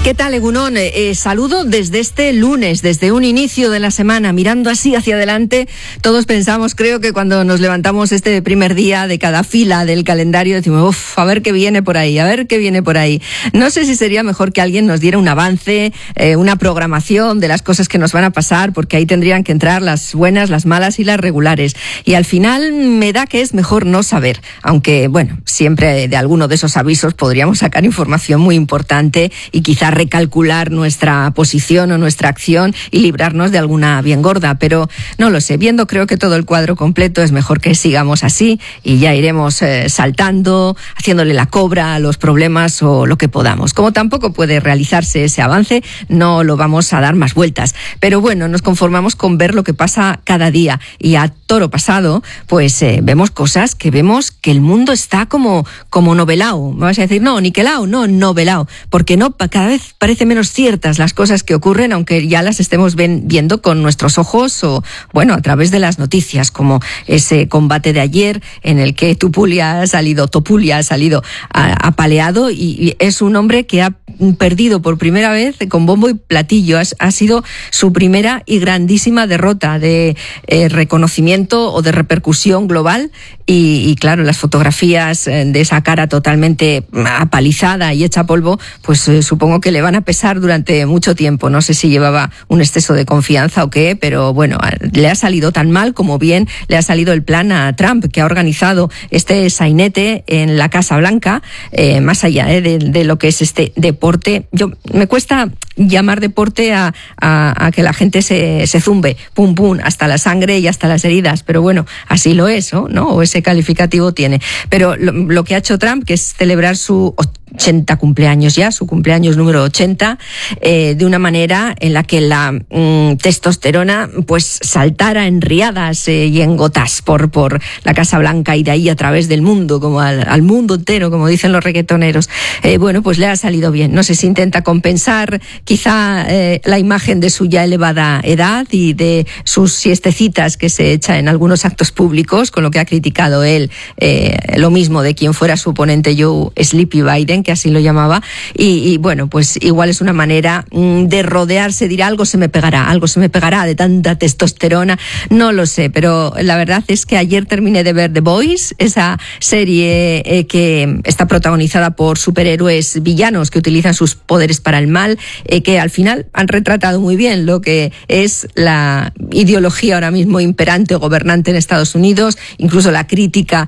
¿Qué tal, Egunon? Saludo desde este lunes, desde un inicio de la semana, mirando así hacia adelante. Todos pensamos, creo que cuando nos levantamos este primer día de cada fila del calendario, decimos, uff, a ver qué viene por ahí, a ver qué viene por ahí. No sé si sería mejor que alguien nos diera un avance, una programación de las cosas que nos van a pasar, porque ahí tendrían que entrar las buenas, las malas y las regulares. Y al final me da que es mejor no saber, aunque, bueno, siempre de alguno de esos avisos podríamos sacar información muy importante y quizá recalcular nuestra posición o nuestra acción y librarnos de alguna bien gorda, pero no lo sé, viendo creo que todo el cuadro completo es mejor que sigamos así y ya iremos saltando, haciéndole la cobra a los problemas o lo que podamos. Como tampoco puede realizarse ese avance, no lo vamos a dar más vueltas, pero bueno, nos conformamos con ver lo que pasa cada día y a toro pasado, pues vemos cosas que vemos que el mundo está como novelao. Me vas a decir, no, niquelao, no, novelao, porque no, cada vez parece menos ciertas las cosas que ocurren, aunque ya las estemos viendo con nuestros ojos o, bueno, a través de las noticias, como ese combate de ayer en el que Topuria ha salido apaleado y es un hombre que ha perdido por primera vez con bombo y platillo. Ha sido su primera y grandísima derrota de reconocimiento o de repercusión global y claro, las fotografías de esa cara totalmente apalizada y hecha polvo, pues supongo que le van a pesar durante mucho tiempo. No sé si llevaba un exceso de confianza o qué, pero bueno, le ha salido tan mal como bien le ha salido el plan a Trump, que ha organizado este sainete en la Casa Blanca, más allá de lo que es este deporte. Me cuesta llamar deporte a que la gente se zumbe, pum pum, hasta la sangre y hasta las heridas, pero bueno, así lo es, ¿no? O ese calificativo tiene. Pero lo que ha hecho Trump, que es celebrar su 80 cumpleaños ya, su cumpleaños número 80, de una manera en la que la testosterona pues saltara en riadas y en gotas por la Casa Blanca y de ahí a través del mundo, como al mundo entero, como dicen los reggaetoneros. Bueno, pues le ha salido bien. No sé si intenta compensar quizá la imagen de su ya elevada edad y de sus siestecitas que se echa en algunos actos públicos, con lo que ha criticado él, lo mismo de quien fuera su oponente Joe Sleepy Biden, que así lo llamaba, y bueno, pues igual es una manera de rodearse, dirá, algo se me pegará de tanta testosterona, no lo sé, pero la verdad es que ayer terminé de ver The Boys, esa serie que está protagonizada por superhéroes villanos que utilizan sus poderes para el mal, que al final han retratado muy bien lo que es la ideología ahora mismo imperante o gobernante en Estados Unidos, incluso la crítica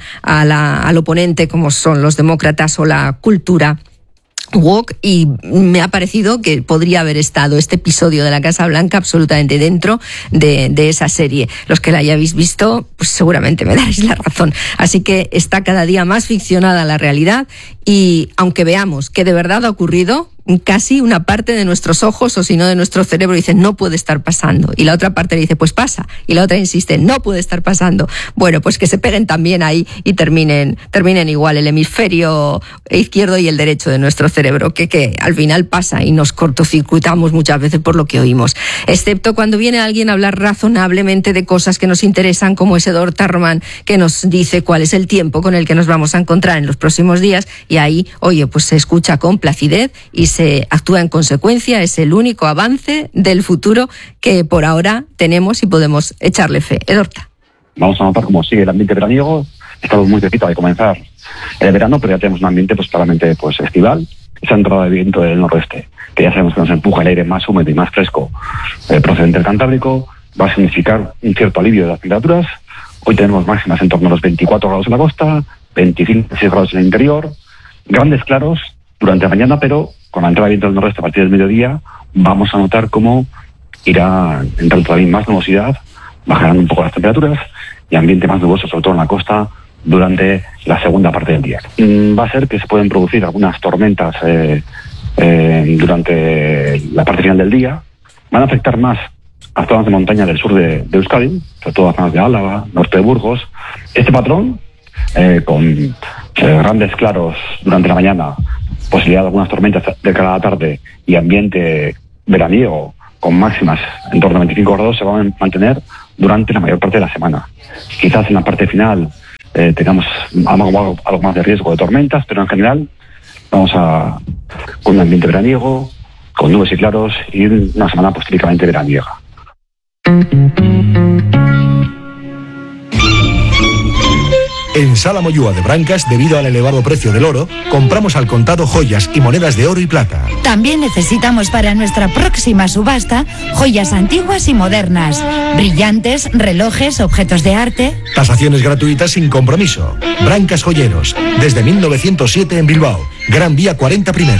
al oponente como son los demócratas o la cultura woke, y me ha parecido que podría haber estado este episodio de la Casa Blanca absolutamente dentro de esa serie. Los que la hayáis visto, pues seguramente me daréis la razón. Así que está cada día más ficcionada la realidad y aunque veamos que de verdad ha ocurrido, casi una parte de nuestros ojos o si no de nuestro cerebro dice no puede estar pasando y la otra parte le dice pues pasa y la otra insiste no puede estar pasando. Bueno, pues que se peguen también ahí y terminen igual el hemisferio izquierdo y el derecho de nuestro cerebro, que al final pasa y nos cortocircuitamos muchas veces por lo que oímos, excepto cuando viene alguien a hablar razonablemente de cosas que nos interesan, como ese Dor Tarman que nos dice cuál es el tiempo con el que nos vamos a encontrar en los próximos días, y ahí, oye, pues se escucha con placidez y se actúa en consecuencia. Es el único avance del futuro que por ahora tenemos y podemos echarle fe. Edorta. Vamos a notar cómo sigue el ambiente veraniego. Estamos muy cerquita de comenzar el verano, pero ya tenemos un ambiente pues claramente pues estival. Esa entrada de viento del noroeste, que ya sabemos que nos empuja el aire más húmedo y más fresco procedente del Cantábrico, va a significar un cierto alivio de las temperaturas. Hoy tenemos máximas en torno a los 24 grados en la costa, 25 grados en el interior, grandes claros durante la mañana, pero con la entrada de viento del noroeste a partir del mediodía vamos a notar cómo irá entrando todavía más nubosidad, bajarán un poco las temperaturas y ambiente más nuboso, sobre todo en la costa, durante la segunda parte del día. Va a ser que se pueden producir algunas tormentas durante la parte final del día. Van a afectar más a zonas de montaña del sur de Euskadi, sobre todo a zonas de Álava, norte de Burgos. Este patrón, con grandes claros durante la mañana, posibilidad de algunas tormentas de cara a la tarde y ambiente veraniego con máximas en torno a 25 grados, se van a mantener durante la mayor parte de la semana. Quizás en la parte final tengamos algo más de riesgo de tormentas, pero en general vamos con un ambiente veraniego, con nubes y claros y una semana pues típicamente veraniega. En Sala Moyúa de Brancas, debido al elevado precio del oro, compramos al contado joyas y monedas de oro y plata. También necesitamos para nuestra próxima subasta joyas antiguas y modernas, brillantes, relojes, objetos de arte. Tasaciones gratuitas sin compromiso. Brancas Joyeros, desde 1907 en Bilbao, Gran Vía 40 primero.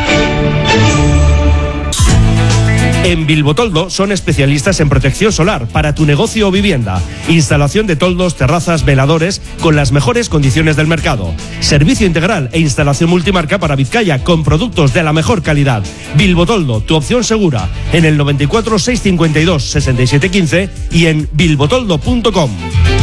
En Bilbotoldo son especialistas en protección solar para tu negocio o vivienda. Instalación de toldos, terrazas, veladores con las mejores condiciones del mercado. Servicio integral e instalación multimarca para Vizcaya con productos de la mejor calidad. Bilbotoldo, tu opción segura. En el 94 652 6715 y en bilbotoldo.com.